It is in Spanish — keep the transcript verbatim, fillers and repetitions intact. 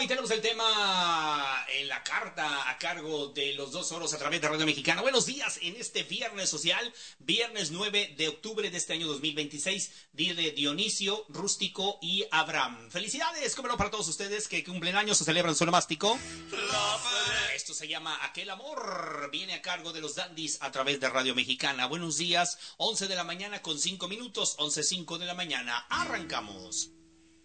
ahí tenemos el tema en la carta a cargo de los dos oros a través de Radio Mexicana. Buenos días en este viernes social, viernes nueve de octubre de este año dos mil veintiséis, día de Dionisio, Rústico y Abraham. Felicidades, como no, para todos ustedes que cumplen años o celebran su nomástico. Esto se llama Aquel Amor, viene a cargo de los Dandys a través de Radio Mexicana. Buenos días, once de la mañana con cinco minutos, once cinco de la mañana, arrancamos.